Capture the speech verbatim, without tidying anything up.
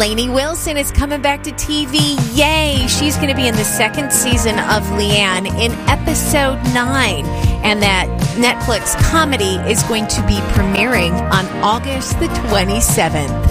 Lainey Wilson is coming back to T V. Yay! She's going to be in the second season of Leanne in episode nine. And that Netflix comedy is going to be premiering on August the twenty-seventh.